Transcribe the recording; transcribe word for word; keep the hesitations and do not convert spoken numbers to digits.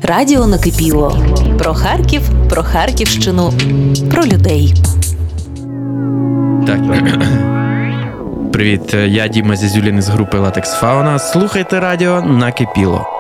Радіо накипіло. Про Харків, про Харківщину, про людей. Так. Привіт, я Діма Зізюлін із групи Latex Fauna. Слухайте радіо накипіло.